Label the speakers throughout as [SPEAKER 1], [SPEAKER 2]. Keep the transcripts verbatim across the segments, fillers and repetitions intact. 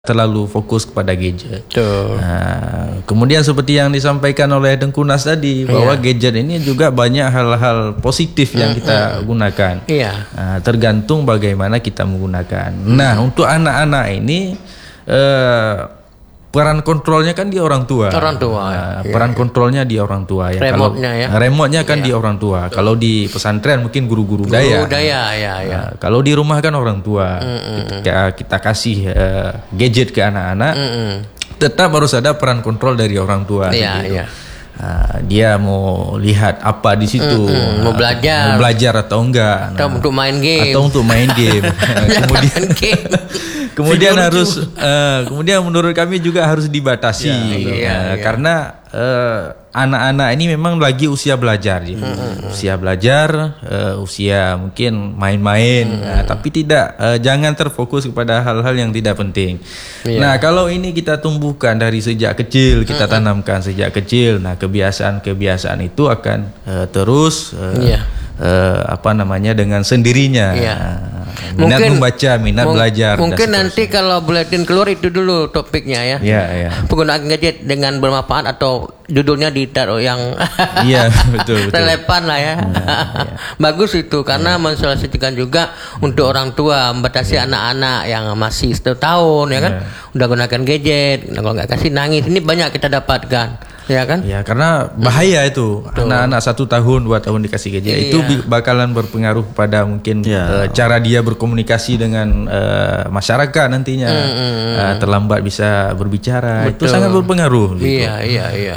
[SPEAKER 1] terlalu fokus kepada gadget.
[SPEAKER 2] Betul.
[SPEAKER 1] Nah, kemudian seperti yang disampaikan oleh Tengku Nas tadi, bahwa
[SPEAKER 2] Iya.
[SPEAKER 1] gadget ini juga banyak hal-hal positif yang kita gunakan.
[SPEAKER 2] Iya.
[SPEAKER 1] Nah, tergantung bagaimana kita menggunakan. Nah, untuk anak-anak ini eh, peran kontrolnya kan di orang tua.
[SPEAKER 2] Orang tua.
[SPEAKER 1] Nah,
[SPEAKER 2] Iya.
[SPEAKER 1] peran kontrolnya di orang tua. Ya.
[SPEAKER 2] Remote-nya ya.
[SPEAKER 1] Kalau, remote-nya kan
[SPEAKER 2] Iya.
[SPEAKER 1] di orang tua. Kalau di pesantren mungkin guru-guru daya.
[SPEAKER 2] Guru daya, ya, ya.
[SPEAKER 1] Nah, kalau di rumah kan orang tua. Ketika kita kasih uh, gadget ke anak-anak,
[SPEAKER 2] Mm-mm.
[SPEAKER 1] tetap harus ada peran kontrol dari orang tua.
[SPEAKER 2] Iya,
[SPEAKER 1] gitu.
[SPEAKER 2] iya.
[SPEAKER 1] Nah, dia mau lihat apa di situ,
[SPEAKER 2] Mm-mm. Mau belajar.
[SPEAKER 1] mau belajar atau enggak,
[SPEAKER 2] Atau untuk main game.
[SPEAKER 1] atau untuk main game. kemudian
[SPEAKER 2] Main game.
[SPEAKER 1] kemudian
[SPEAKER 2] Video
[SPEAKER 1] harus eh, kemudian menurut kami juga harus dibatasi.
[SPEAKER 2] Ya,
[SPEAKER 1] gitu.
[SPEAKER 2] iya,
[SPEAKER 1] Nah,
[SPEAKER 2] iya.
[SPEAKER 1] karena eh, anak-anak ini memang lagi usia belajar, ya. usia belajar, eh, usia mungkin main-main, nah, tapi tidak eh, jangan terfokus kepada hal-hal yang tidak penting.
[SPEAKER 2] Iya.
[SPEAKER 1] Nah, kalau ini kita tumbuhkan dari sejak kecil, kita tanamkan sejak kecil, nah kebiasaan-kebiasaan itu akan eh, terus eh,
[SPEAKER 2] Iya.
[SPEAKER 1] eh, apa namanya dengan sendirinya.
[SPEAKER 2] Iya.
[SPEAKER 1] Nah, minat membaca, minat
[SPEAKER 2] mung-
[SPEAKER 1] belajar. dan
[SPEAKER 2] Mungkin
[SPEAKER 1] seterusnya.
[SPEAKER 2] nanti kalau buletin keluar itu dulu topiknya ya.
[SPEAKER 1] Ya, ya.
[SPEAKER 2] Penggunaan gadget dengan bermanfaat atau judulnya ditaruh yang
[SPEAKER 1] Iya, betul, betul.
[SPEAKER 2] relevan lah ya. Bagus itu karena mensosialisasikan juga untuk orang tua membatasi anak-anak yang masih satu tahun ya kan. Udah gunakan gadget, nah, kalau nggak kasih nangis. Ini banyak kita dapatkan. Ya kan?
[SPEAKER 1] Ya, karena bahaya itu anak-anak satu tahun dua tahun dikasih gadget
[SPEAKER 2] Iya.
[SPEAKER 1] itu bi- bakalan berpengaruh pada mungkin eh, cara dia berkomunikasi dengan eh, masyarakat nantinya. Eh, terlambat bisa berbicara, itu
[SPEAKER 2] Betul.
[SPEAKER 1] sangat berpengaruh. Gitu.
[SPEAKER 2] Iya, iya, iya.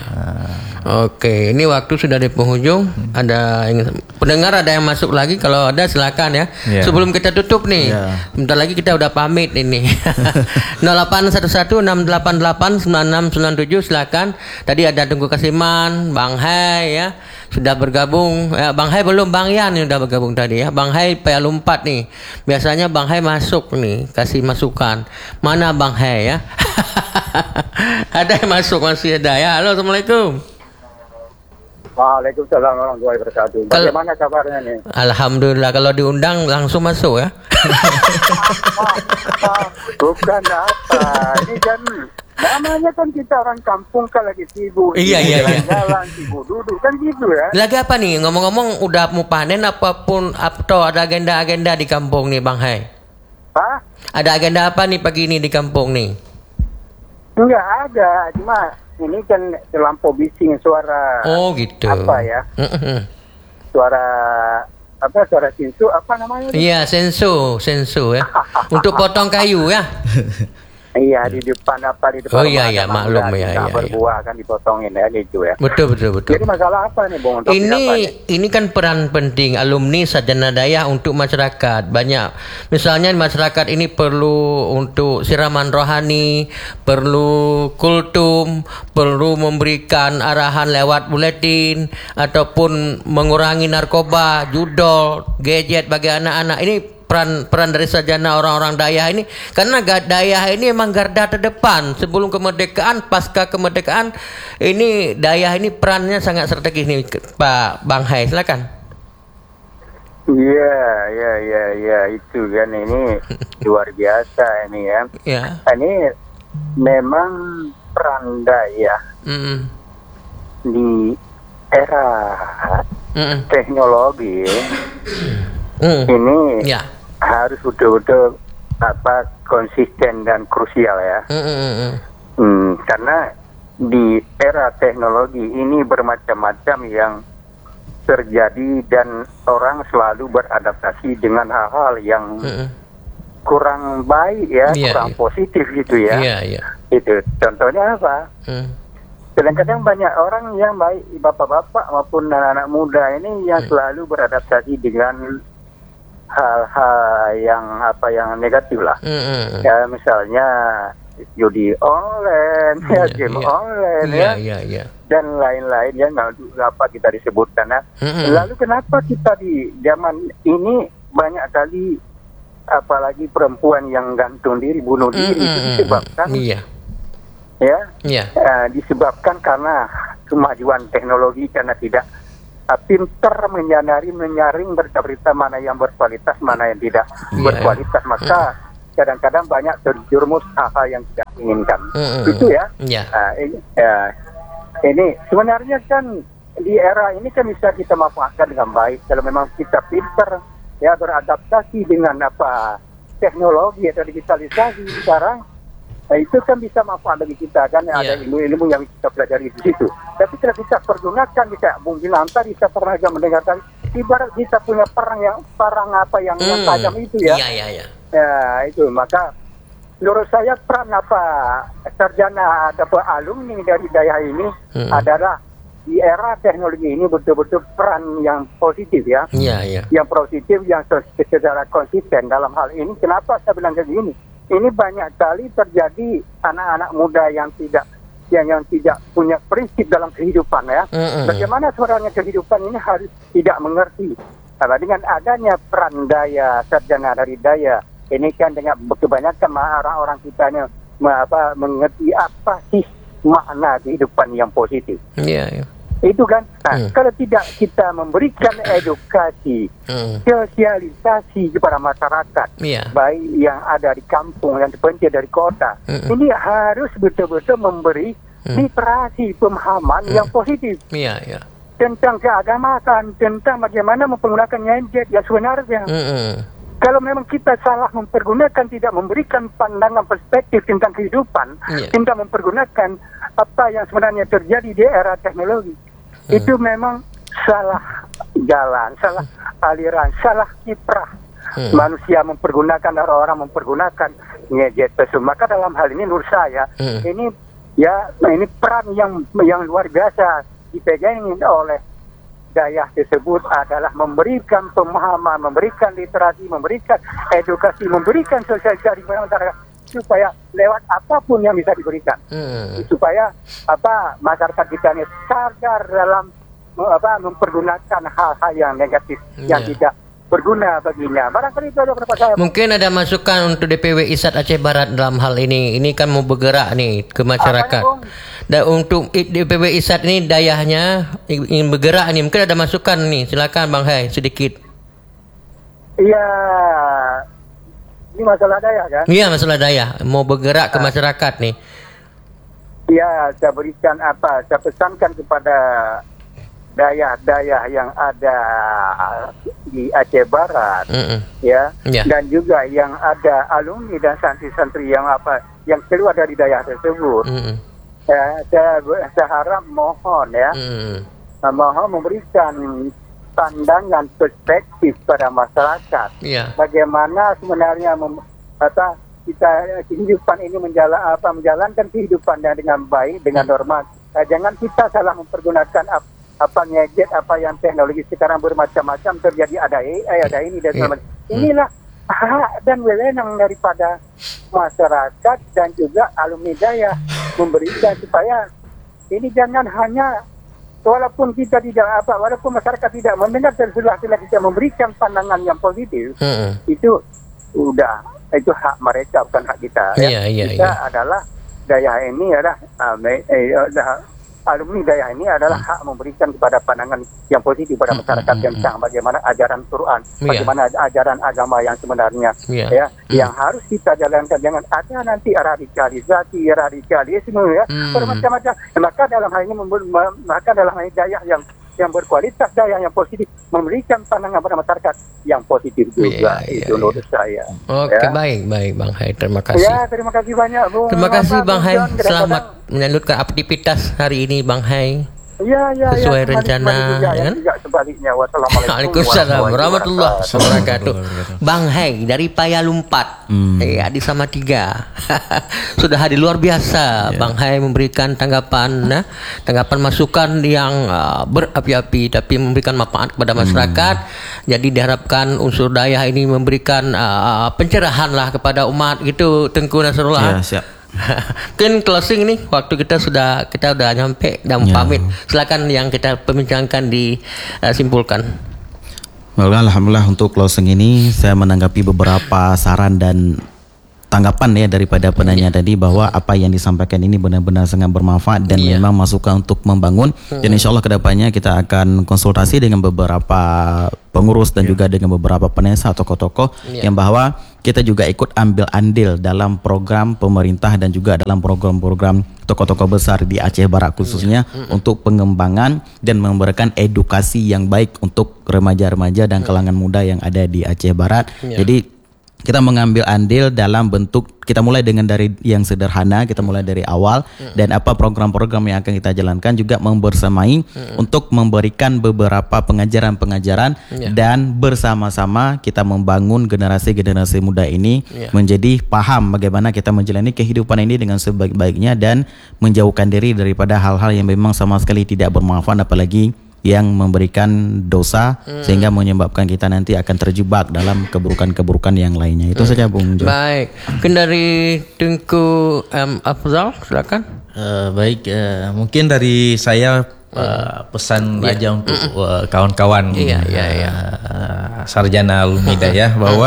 [SPEAKER 2] Oke, ini waktu sudah di penghujung. Ada yang pendengar ada yang masuk lagi? Kalau ada silakan ya.
[SPEAKER 1] Iya.
[SPEAKER 2] Sebelum kita tutup nih,
[SPEAKER 1] Iya.
[SPEAKER 2] bentar lagi kita udah pamit ini. nol delapan satu satu enam delapan delapan sembilan enam sembilan tujuh silakan. Tadi ada Tengku Kasiman, Bang Hai ya sudah bergabung. Ya, Bang Hai belum, Bang Yan yang udah bergabung tadi ya. Bang Hai P A empat nih. Biasanya Bang Hai masuk nih, kasih masukan. Mana Bang Hai ya? Ada yang masuk masih ada ya. Halo, Assalamualaikum.
[SPEAKER 3] Waalaikumsalam warahmatullahi wabarakatuh.
[SPEAKER 2] Kalau-
[SPEAKER 3] Bagaimana kabarnya nih?
[SPEAKER 2] Alhamdulillah, kalau diundang langsung masuk ya.
[SPEAKER 3] Bukan apa, ini kan namanya kan kita orang kampung kan lagi sibuk.
[SPEAKER 2] Iya,
[SPEAKER 3] sibuk
[SPEAKER 2] iya, iya.
[SPEAKER 3] jalan-jalan, sibuk duduk kan gitu ya.
[SPEAKER 2] Lagi apa nih? Ngomong-ngomong udah mau panen apapun atau ada agenda-agenda di kampung nih Bang Hai?
[SPEAKER 3] Hah?
[SPEAKER 2] Ada agenda apa nih pagi ini di kampung nih?
[SPEAKER 3] Enggak ada, cuma ini kan terlampau bising suara.
[SPEAKER 2] Oh gitu.
[SPEAKER 3] Apa ya?
[SPEAKER 2] Mm-mm.
[SPEAKER 3] Suara apa? Suara sinsu apa namanya?
[SPEAKER 2] Iya, senso, senso ya. Untuk potong kayu ya.
[SPEAKER 3] Iya, di depan apa di depan.
[SPEAKER 2] Oh, iya,
[SPEAKER 3] rumah
[SPEAKER 2] iya,
[SPEAKER 3] ada
[SPEAKER 2] maklum,
[SPEAKER 3] mangga,
[SPEAKER 2] iya,
[SPEAKER 3] kita
[SPEAKER 2] iya,
[SPEAKER 3] berbuah kan dipotongin ya gitu ya.
[SPEAKER 2] Betul, betul, betul.
[SPEAKER 3] Jadi masalah apa nih, Bung? Topik apa
[SPEAKER 2] Ini
[SPEAKER 3] nih?
[SPEAKER 2] ini kan peran penting alumni sarjana daya untuk masyarakat. Banyak misalnya masyarakat ini perlu untuk siraman rohani, perlu kultum, perlu memberikan arahan lewat buletin ataupun mengurangi narkoba, judol, gadget bagi anak-anak. Ini peran peran dari sarjana orang-orang daya ini karena ga- daya ini memang garda terdepan sebelum kemerdekaan, pasca kemerdekaan ini daya ini perannya sangat strategis nih Pak Bang Hai, silakan.
[SPEAKER 3] Iya, iya, iya, iya, itu kan ini luar biasa ini ya.
[SPEAKER 2] Ya.
[SPEAKER 3] Ini memang peran daya
[SPEAKER 2] Mm-mm.
[SPEAKER 3] di era
[SPEAKER 2] Mm-mm.
[SPEAKER 3] teknologi
[SPEAKER 2] Mm.
[SPEAKER 3] ini
[SPEAKER 2] Ya.
[SPEAKER 3] harus betul-betul apa konsisten dan krusial ya.
[SPEAKER 2] Mm-mm.
[SPEAKER 3] Hmm, karena di era teknologi ini bermacam-macam yang terjadi dan orang selalu beradaptasi dengan hal-hal yang
[SPEAKER 2] Mm-mm.
[SPEAKER 3] kurang baik ya,
[SPEAKER 2] Iya,
[SPEAKER 3] kurang
[SPEAKER 2] iya.
[SPEAKER 3] positif gitu ya.
[SPEAKER 2] Iya, iya.
[SPEAKER 3] Itu contohnya apa?
[SPEAKER 2] Mm.
[SPEAKER 3] Kadang-kadang banyak orang yang baik, bapak-bapak maupun anak-anak muda ini yang selalu beradaptasi dengan hal-hal yang apa yang negatif lah.
[SPEAKER 2] Mm-mm.
[SPEAKER 3] Ya misalnya judi online, ya
[SPEAKER 2] Iya,
[SPEAKER 3] game
[SPEAKER 2] iya.
[SPEAKER 3] online
[SPEAKER 2] Iya,
[SPEAKER 3] ya,
[SPEAKER 2] iya, iya.
[SPEAKER 3] dan lain-lain ya nggak apa kita disebutkan. Nah,
[SPEAKER 2] Mm-mm.
[SPEAKER 3] lalu kenapa kita di zaman ini banyak kali apalagi perempuan yang gantung diri, bunuh diri itu
[SPEAKER 2] Mm-mm.
[SPEAKER 3] disebabkan
[SPEAKER 2] Iya.
[SPEAKER 3] ya
[SPEAKER 2] Iya.
[SPEAKER 3] eh, disebabkan karena kemajuan teknologi, karena tidak uh, pintar menyadari menyaring berita-berita mana yang berkualitas mana yang tidak
[SPEAKER 2] Iya,
[SPEAKER 3] berkualitas, maka kadang-kadang banyak terjerumus hal-hal yang tidak diinginkan.
[SPEAKER 2] Mm-mm.
[SPEAKER 3] Itu ya.
[SPEAKER 2] Ya.
[SPEAKER 3] Nah, ini, ya. Ini sebenarnya kan di era ini kan bisa kita manfaatkan dengan baik kalau memang kita pintar ya beradaptasi dengan apa teknologi atau digitalisasi sekarang. Nah, itu kan bisa manfaat bagi kita kan yeah. Ada ilmu-ilmu yang kita pelajari di situ. Tapi kalau kita pergunakan kita mungkin nanti kita pernah juga mendengarkan ibarat kita punya perang yang perang apa yang,
[SPEAKER 2] mm.
[SPEAKER 3] yang tajam itu ya.
[SPEAKER 2] Iya iya iya.
[SPEAKER 3] Ya itu maka menurut saya peran apa sarjana atau alumni dari daya ini mm. adalah di era teknologi ini betul-betul peran yang positif ya.
[SPEAKER 2] Iya iya.
[SPEAKER 3] Yang positif yang secara konsisten dalam hal ini. Kenapa saya bilang kayak gini? Ini banyak kali terjadi anak-anak muda yang tidak yang yang tidak punya prinsip dalam kehidupan ya. Mm-hmm. Bagaimana sebenarnya kehidupan ini harus tidak mengerti. Nah, dengan adanya peran daya sarjana dari daya ini kan dengan kebanyakan orang-orang kita ini apa mengerti apa sih makna kehidupan yang positif.
[SPEAKER 2] Iya. Yeah, yeah.
[SPEAKER 3] Itu kan, nah,
[SPEAKER 2] hmm.
[SPEAKER 3] kalau tidak kita memberikan edukasi, hmm. sosialisasi kepada masyarakat,
[SPEAKER 2] yeah.
[SPEAKER 3] baik yang ada di kampung dan terpencil dari kota, hmm. ini harus betul-betul memberi hmm. literasi pemahaman hmm. yang positif
[SPEAKER 2] yeah, yeah.
[SPEAKER 3] tentang keagamaan, tentang bagaimana mempergunakan gadget yang sebenarnya. Hmm. Kalau memang kita salah mempergunakan, tidak memberikan pandangan perspektif tentang kehidupan, yeah. tentang mempergunakan apa yang sebenarnya terjadi di era teknologi, hmm. itu memang salah jalan, salah aliran, salah kiprah. Hmm. Manusia mempergunakan, orang-orang mempergunakan gadget tersebut. Maka dalam hal ini menurut saya, hmm. ini ya ini peran yang yang luar biasa dipegang oleh daya tersebut adalah memberikan pemahaman, memberikan literasi, memberikan edukasi, memberikan sosialisasi kepada masyarakat supaya lewat apapun yang bisa diberikan, hmm. supaya apa masyarakat kita ini sadar dalam apa mempergunakan hal-hal yang negatif yeah. yang tidak berguna baginya. Barangkali itu ada beberapa saya.
[SPEAKER 2] Mungkin ada masukan untuk D P W I S A D Aceh Barat dalam hal ini. Ini kan mau bergerak nih ke masyarakat. Dan untuk D P W I S A D ini dayahnya ingin bergerak nih. Mungkin ada masukan nih. Silakan Bang Hai sedikit.
[SPEAKER 3] Iya. Ini masalah dayah kan?
[SPEAKER 2] Iya, masalah dayah. Mau bergerak ke masyarakat nih.
[SPEAKER 3] Iya, saya berikan apa? Saya pesankan kepada dayah-dayah yang ada di Aceh Barat, mm-mm. ya, yeah. dan juga yang ada alumni dan santri-santri yang apa yang keluar dari dayah tersebut. Mm-mm. Ya, saya, saya harap mohon ya, mm. mohon memberikan pandangan perspektif pada masyarakat. Yeah. Bagaimana sebenarnya mem, apa kita kehidupan ini menjalan apa menjalankan kehidupannya dengan baik, dengan mm. normal. Nah, jangan kita salah mempergunakan apa apa gadget, apa yang teknologi sekarang bermacam-macam terjadi, ada A I, ada ini dan sebagainya. Yeah. Inilah hak dan wewenang daripada masyarakat dan juga alumni daya memberikan supaya ini jangan hanya walaupun kita tidak apa, walaupun masyarakat tidak mendengar dan sudah tidak memberikan pandangan yang positif, mm-hmm. itu udah itu hak mereka bukan hak kita.
[SPEAKER 2] Yeah,
[SPEAKER 3] ya.
[SPEAKER 2] yeah,
[SPEAKER 3] kita
[SPEAKER 2] yeah.
[SPEAKER 3] adalah daya ini adalah uh, eh, uh, alumni daya ini adalah hmm. hak memberikan kepada pandangan yang positif pada masyarakat hmm. tentang bagaimana ajaran Quran, yeah. bagaimana ajaran agama yang sebenarnya, yeah. ya, hmm. yang harus kita jalankan. Jangan ada nanti radikalisasi, radikalisme, ya, hmm. bermacam-macam. Maka dalam hal ini, maka dalam hal ini daya yang yang berkualitas, daya yang positif, memberikan pandangan pada masyarakat yang positif juga. Yeah, itu yeah, menurut yeah. saya.
[SPEAKER 2] Oke, okay,
[SPEAKER 3] ya.
[SPEAKER 2] baik, baik Bang Hai, terima kasih.
[SPEAKER 3] Ya, terima kasih banyak, Bung.
[SPEAKER 2] Terima kasih Bang Hai, selamat
[SPEAKER 3] kadang...
[SPEAKER 2] melanjutkan aktivitas hari ini Bang Hai.
[SPEAKER 3] Ya, ya,
[SPEAKER 2] sesuai
[SPEAKER 3] ya,
[SPEAKER 2] rencana,
[SPEAKER 3] juga,
[SPEAKER 2] ya kan?
[SPEAKER 3] Juga sebaliknya. Wassalamualaikum
[SPEAKER 2] Waalaikumsalam warahmatullahi wabarakatuh. Bang Hai dari Payalumpat, hmm. eh, Adi sama tiga. Sudah hadir luar biasa. Yeah. Bang Hai memberikan tanggapan, nah, tanggapan masukan yang uh, berapi-api, tapi memberikan manfaat kepada masyarakat. Hmm. Jadi diharapkan unsur daya ini memberikan uh, pencerahan lah kepada umat. Gitu, Tengku Nasrullah.
[SPEAKER 1] Ya, siap.
[SPEAKER 2] Mungkin closing nih, waktu kita sudah kita udah nyampe dan ya. Pamit. Silakan yang kita perbincangkan disimpulkan.
[SPEAKER 4] Well, alhamdulillah untuk closing ini saya menanggapi beberapa saran dan tanggapan ya daripada penanya yeah. tadi bahwa apa yang disampaikan ini benar-benar sangat bermanfaat dan yeah. memang masukan untuk membangun. Hmm. Dan insya Allah kedepannya kita akan konsultasi dengan beberapa pengurus dan yeah. juga dengan beberapa penasihat tokoh-tokoh yeah. yang bahwa kita juga ikut ambil andil dalam program pemerintah dan juga dalam program-program tokoh-tokoh besar di Aceh Barat khususnya ya. Untuk pengembangan dan memberikan edukasi yang baik untuk remaja-remaja dan kalangan muda yang ada di Aceh Barat. Ya. Jadi kita mengambil andil dalam bentuk, kita mulai dengan dari yang sederhana, kita mulai dari awal, hmm. dan apa program-program yang akan kita jalankan juga membersamai hmm. untuk memberikan beberapa pengajaran-pengajaran yeah. dan bersama-sama kita membangun generasi-generasi muda ini yeah. menjadi paham bagaimana kita menjalani kehidupan ini dengan sebaik-baiknya dan menjauhkan diri daripada hal-hal yang memang sama sekali tidak bermanfaat, apalagi yang memberikan dosa hmm. sehingga menyebabkan kita nanti akan terjebak dalam keburukan-keburukan yang lainnya. Itu hmm. saja Bung Jo.
[SPEAKER 2] Baik, mungkin dari Tengku um, Afzal, silakan.
[SPEAKER 1] Uh, baik, uh, mungkin dari saya uh, pesan yeah. aja untuk uh, kawan-kawan
[SPEAKER 2] yeah, yeah, yeah.
[SPEAKER 1] Uh, sarjana alumni Dayah bahwa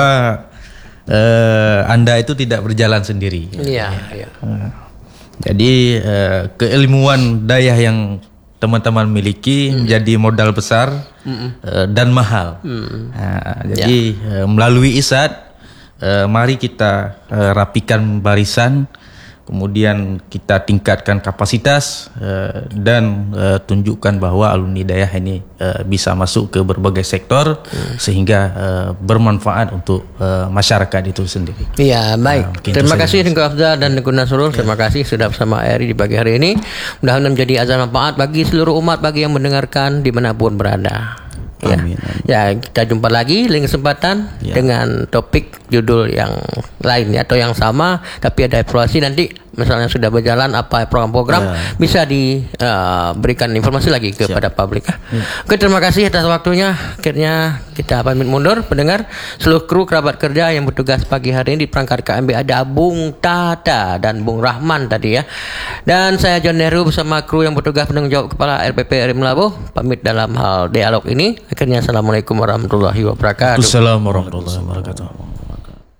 [SPEAKER 1] uh, Anda itu tidak berjalan sendiri.
[SPEAKER 2] Iya. Yeah, yeah.
[SPEAKER 1] uh, jadi uh, keilmuan Dayah yang teman-teman miliki mm. menjadi modal besar mm. uh, dan mahal. Mm. Nah, jadi yeah. uh, melalui I S A D, uh, mari kita uh, rapikan barisan, kemudian kita tingkatkan kapasitas uh, dan uh, tunjukkan bahwa alumni Dayah ini uh, bisa masuk ke berbagai sektor mm. sehingga uh, bermanfaat untuk uh, masyarakat itu sendiri.
[SPEAKER 2] Iya, baik. Uh, terima kasih Tengku Afzal dan Tengku Nasrul. Ya. Terima kasih sudah bersama Eri di pagi hari ini. Mudah-mudahan menjadi azan manfaat bagi seluruh umat, bagi yang mendengarkan dimanapun berada. Ya. Amin, amin. Ya, kita jumpa lagi lain kesempatan ya. Dengan topik judul yang lain ya, atau yang sama tapi ada evaluasi nanti misalnya sudah berjalan apa program-program ya. Bisa diberikan uh, informasi lagi kepada Siap. Publik. Ya. Oke, terima kasih atas waktunya. Akhirnya kita pamit mundur pendengar. Seluruh kru kerabat kerja yang bertugas pagi hari ini di perangkat K M B ada Bung Tata dan Bung Rahman tadi ya. Dan saya John Nehru bersama kru yang bertugas penanggung jawab Kepala R P P R I Melabuh pamit dalam hal dialog ini. Akhirnya assalamualaikum warahmatullahi wabarakatuh.
[SPEAKER 1] Assalamualaikum warahmatullahi wabarakatuh.